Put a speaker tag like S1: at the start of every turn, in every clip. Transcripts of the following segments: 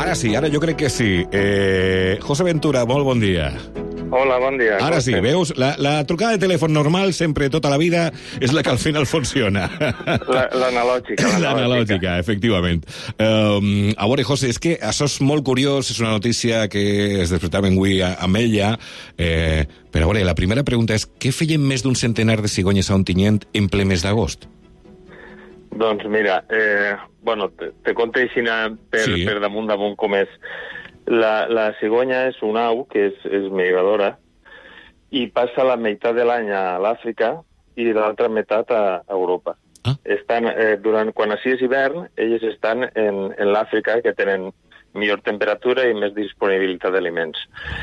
S1: Ara sí, ara jo crec que sí. José Ventura, molt bon dia.
S2: Hola, bon dia.
S1: Ara sí, veus? La trucada de telèfon normal, sempre, tota la vida, és la que al final funciona.
S2: L'analògica.
S1: L'analògica, efectivament. A veure, José, és que això és molt curiós, és una notícia que es despertàvem avui amb ella, però a veure, la primera pregunta és què feien més d'un centenar de cigonyes a Ontinyent en ple mes d'agost?
S2: Doncs mira, te conto així per damunt com és. La cigonya és una au que és migradora i passa la meitat de l'any a l'Àfrica i l'altra meitat a Europa. Estan, quan així és hivern, elles estan en l'Àfrica, que tenen millor temperatura i més disponibilitat d'aliments.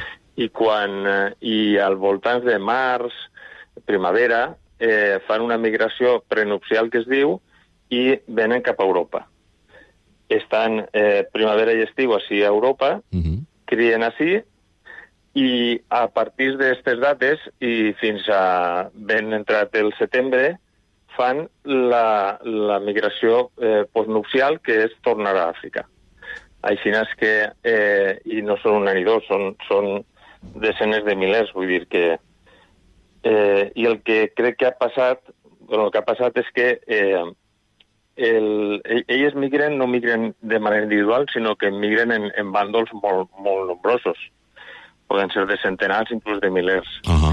S2: I al voltant de març, primavera, fan una migració prenupcial que es diu i venen cap a Europa. Estan primavera i estiu així a Europa, crien així, i a partir d'aquestes dates i fins a ben entrat el setembre fan la migració postnupcial, que és tornar a Àfrica. Així és que, i no són un ni dos, són desenes de milers, vull dir que... I el que crec que ha passat, el que ha passat és que elles no migren de manera individual, sinó que migren en bàndols molt nombrosos. Poden ser de centenars, inclús de milers.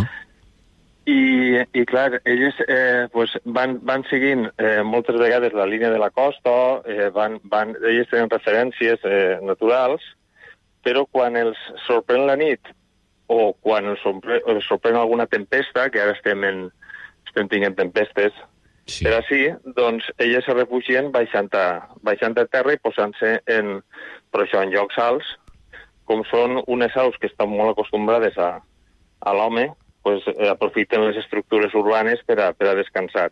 S2: I clar, elles van seguint moltes vegades la línia de la costa, elles tenen referències naturals, però quan els sorprèn la nit o quan els sorprèn alguna tempesta, que ara estem tenint tempestes, per així, doncs, elles se refugien baixant a terra i posant-se en llocs alts, com són unes aus que estan molt acostumbrades a l'home, aprofiten les estructures urbanes per a descansar.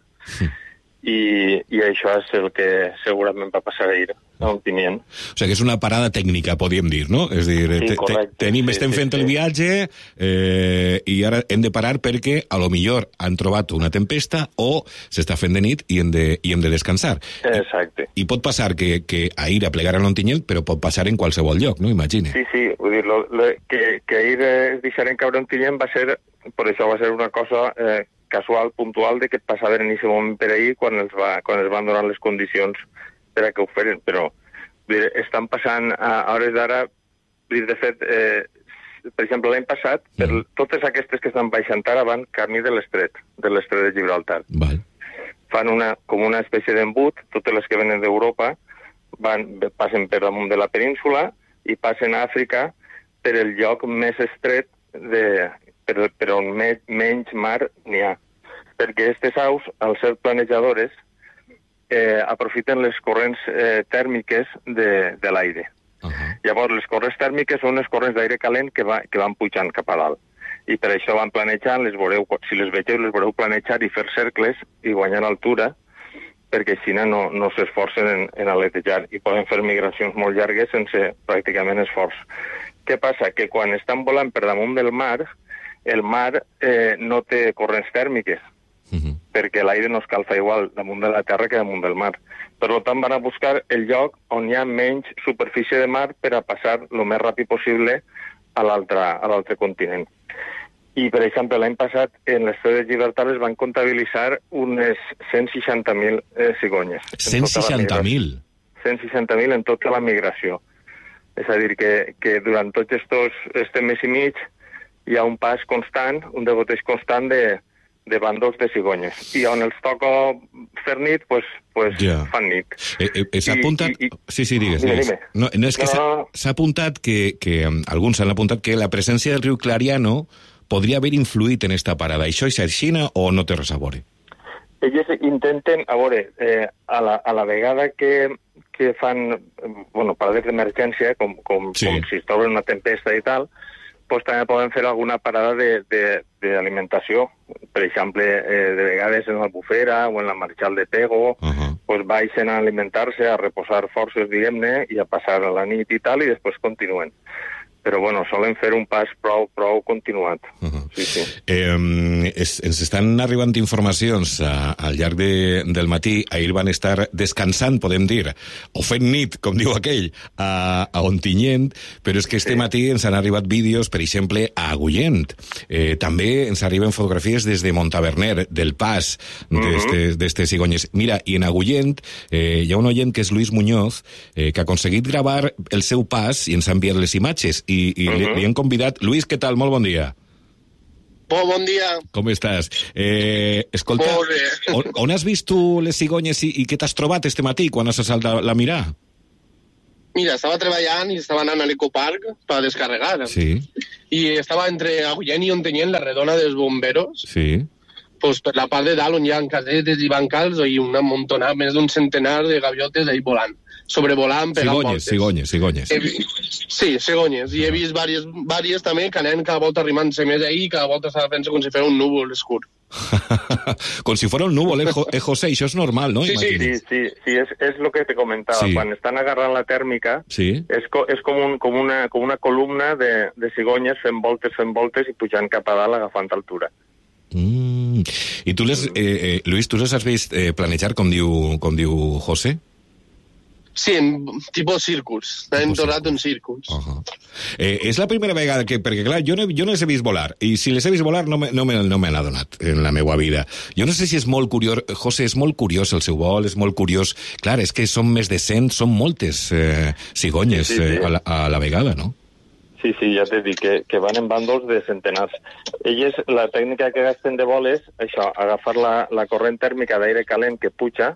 S2: I això és el que segurament va passar ahir a Ontinyent.
S1: O sigui que és una parada tècnica, podríem dir, no? És a dir, estem fent el viatge i ara hem de parar perquè a lo millor han trobat una tempesta o s'està fent de nit i hem de descansar.
S2: Exacte.
S1: I pot passar que ahir aplegaran a Ontinyent, però pot passar en qualsevol lloc, no? Imagina.
S2: Sí, vull dir, que ahir es deixaren caure a Ontinyent per això va ser una cosa casual, puntual, de que passaven en aquest moment per ahir quan es van donar les condicions per a que ho feren, però estan passant a hores d'ara, de fet, per exemple, l'any passat, totes aquestes que estan baixant ara van camí de l'estret de Gibraltar. Fan com una espècie d'embut, totes les que venen d'Europa passen per damunt de la península i passen a Àfrica per el lloc més estret per on menys mar n'hi ha. Perquè aquestes aus, al ser planejadores, aprofiten les corrents tèrmiques de l'aire. Llavors, les corrents tèrmiques són les corrents d'aire calent que van pujant cap a dalt. I per això van planejant, si les vegeu, les veureu planejar i fer cercles i guanyar altura, perquè així no s'esforcen en aletejar i poden fer migracions molt llargues sense pràcticament esforç. Què passa? Que quan estan volant per damunt del mar, el mar no té corrents tèrmiques, perquè l'aire no escalfa igual damunt de la terra que damunt del mar. Per tant, van a buscar el lloc on hi ha menys superfície de mar per a passar el més ràpid possible a l'altre continent. I, per exemple, l'any passat, en l'estret de Gibraltar es van comptabilitzar unes 160.000 cigonyes.
S1: 160.000?
S2: 160.000 en tota la migració. És a dir, que durant tots este mes i mig hi ha un pas constant, un degoteig constant de bàndols de cigonyes. I on els toca fer nit, fan nit.
S1: S'ha apuntat... Sí, digues. No, és que s'ha apuntat que alguns han apuntat que la presència del riu Clariano podria haver influït en esta parada. Això és així o no té res a veure?
S2: Elles intenten, a veure, a la vegada que fan parades d'emergència, com si es troben una tempesta i tal, també poden fer alguna parada d'alimentació. Per exemple, de vegades en l'Albufera o en la Marxal de Pego, baixen a alimentar-se, a reposar forces, diguem-ne, i a passar la nit i tal, i després continuen. però bueno, solen fer un pas prou continuat. Sí, sí.
S1: Ens estan arribant informacions al llarg del matí. Ahir van estar descansant, podem dir, o fent nit, com diu aquell, a Ontinyent, però és que este matí ens han arribat vídeos, per exemple, a Agullent. També ens arriben fotografies des de Montaverner, del pas d'estes cigonyes. Mira, i en Agullent hi ha un oient que és Luis Muñoz, que ha aconseguit gravar el seu pas i ens ha enviat les imatges. I li hem convidat. Luis, què tal? Molt bon dia.
S3: Bon dia.
S1: Com estàs? Escolta, on has vist tu les cigonyes i què t'has trobat este matí quan has saltat a mirar?
S3: Mira, estava treballant i estava anant a l'ecoparc per descarregar.
S1: Sí.
S3: I estava entre Agullent i Ontinyent, la redona dels bomberos.
S1: Sí.
S3: Pues per la part de dalt, on hi ha casetes i bancals, i una montona, més d'un centenar de gaviotes ahí volant. Sobrevolant, pegant voltes.
S1: Cigonyes.
S3: Sí, cigonyes. I he vist vàries també que anen cada volta arrimant-se més ahí i cada volta s'ha de pensar com si fos un núvol escur.
S1: Com si fos un núvol, José, això és normal, no?
S2: Sí, és lo que te comentava. Sí. Quan estan agarrant la tèrmica, és com una columna de cigonyes fent voltes i pujant cap a dalt agafant altura.
S1: I tu Luis, tu les has vist planejar, com diu José?
S3: Sí, en tipus circus. Hem tornat un circus.
S1: És la primera vegada que... Perquè, clar, jo no les he vist volar. I si les he vist volar, no me n'ha donat en la meva vida. Jo no sé si és molt curiós... José, és molt curiós el seu vol, és molt curiós... Clar, és que són més de 100, són moltes cigonyes a la vegada, no?
S2: Sí, ja t'he dit que van en bàndols de centenars. Elles, la tècnica que gasten de vol és això, agafar la corrent tèrmica d'aire calent que puja,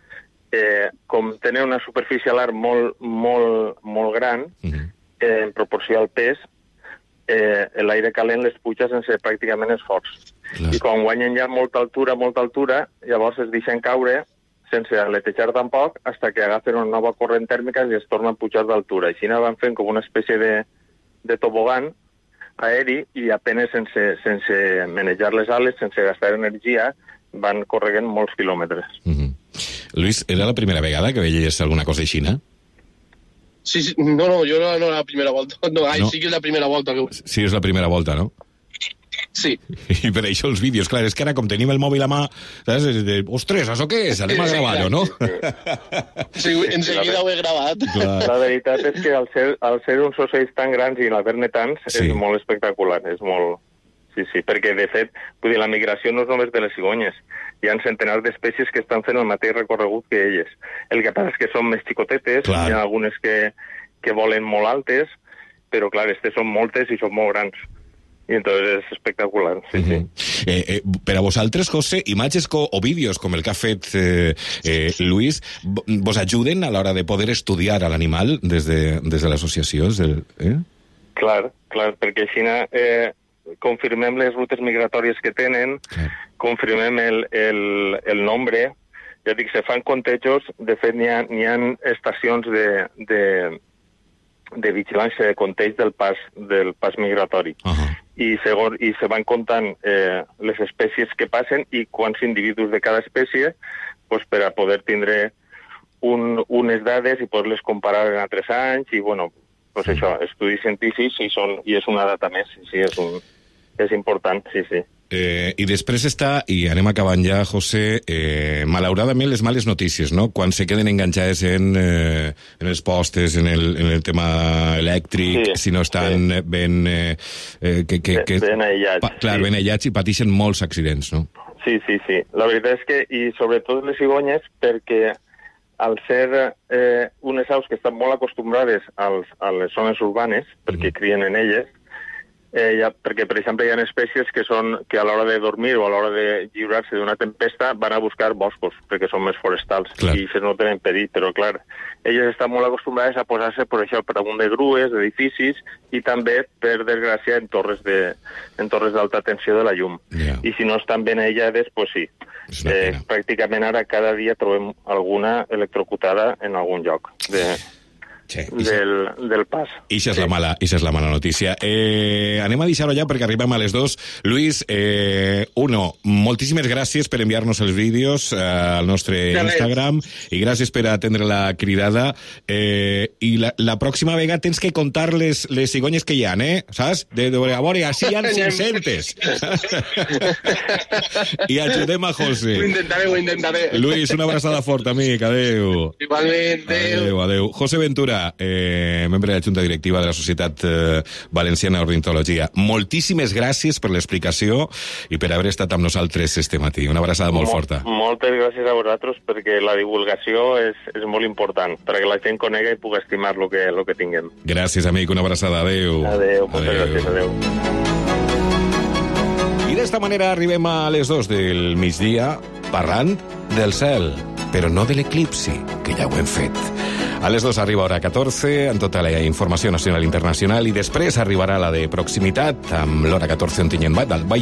S2: com tenen una superfície alar molt gran, en proporció al pes, l'aire calent les puja sense pràcticament esforç. Clar. I quan guanyen ja molta altura, llavors es deixen caure sense aletejar tampoc, fins que agafen una nova corrent tèrmica i es tornen a pujar d'altura. Així van fent com una espècie de tobogan aeri i apenas sense manejar les ales, sense gastar energia, van corregant molts quilòmetres.
S1: Luis, era la primera vegada que veies alguna cosa així, no?
S3: Sí, no, jo no la primera volta. No, sí que és la primera volta.
S1: Sí, és la primera volta, no?
S3: Sí.
S1: I per això els vídeos, clar, és que ara com tenim el mòbil a mà, saps? Ostres, això què és? Anem a gravar-ho, no?
S3: Sí, enseguida ho he gravat.
S2: La veritat és que al ser uns ocells tan grans i haver-ne tants, és molt espectacular, és molt... Sí, perquè de fet, vull dir, la migració no és només de les cigonyes, hi ha centenars d'espècies que estan fent el mateix recorregut que elles. El que passa és que són més xicotetes, hi ha algunes que volen molt altes, però clar, aquestes són moltes i són molt grans. I entonces és espectacular, sí.
S1: Per a vosaltres, José, imatges o vídeos com el que ha fet Luis, vos ajuden a l'hora de poder estudiar a l'animal des de l'associació?
S2: Clar, perquè així confirmem les rutes migratòries que tenen, confirmem el nombre, ja dic, se fan contejos, de fet n'hi ha estacions de vigilància de conteig del pas migratori. I se van comptant les espècies que passen i quants individus de cada espècie per a poder tindre unes dades i poder-les comparar en altres anys i, bueno, això, estudis científics i és una data més, sí, és important, sí.
S1: I després està, i anem acabant ja, José, malauradament les males notícies, no? Quan se queden enganxades en els postes, en el tema elèctric, si no estan ben...
S2: ben aïllats.
S1: Clar, ben aïllats i pateixen molts accidents, no?
S2: Sí. La veritat és que, i sobretot les cigonyes, perquè al ser unes aus que estan molt acostumbrades a les zones urbanes, perquè crien en elles, perquè, per exemple, hi ha espècies que a l'hora de dormir o a l'hora de lliurar-se d'una tempesta van a buscar boscos, perquè són més forestals, i això no tenen perill, però clar, elles estan molt acostumbrades a posar-se, per això, per damunt de grues, d'edificis, i també, per desgràcia, en torres d'alta tensió de la llum. I si no estan ben aïllades, doncs sí. Pràcticament ara cada dia trobem alguna electrocutada en algun lloc del pas.
S1: Ixa és la mala notícia. Anem a deixar-ho ja perquè arribem a les 2. Lluís, moltíssimes gràcies per enviar-nos els vídeos al nostre Instagram i gràcies per atendre la cridada. I la pròxima vegada tens que contar les cigonyes que hi ha, saps? A veure, així hi ha 500. I ajudem a José.
S3: Ho intentaré.
S1: Lluís, una abraçada forta, amic. Adéu.
S3: Igualment,
S1: adéu. José Ventura, membre de la Junta Directiva de la Societat Valenciana d'Ornitologia. Moltíssimes gràcies per l'explicació i per haver estat amb nosaltres este matí. Una abraçada molt forta.
S2: Moltes gràcies a vosaltres perquè la divulgació és molt important, perquè la gent conega i pugui estimar lo que tinguem.
S1: Gràcies, amic. Una abraçada. Adéu.
S2: Adéu. Moltes gràcies. Adéu.
S1: I d'esta manera arribem a les 2 del migdia parlant del cel, però no de l'eclipsi, que ja ho hem fet. A les 2 arriba hora 14, amb tota la informació nacional i internacional, i després arribarà la de proximitat, amb l'hora 14 on tinguem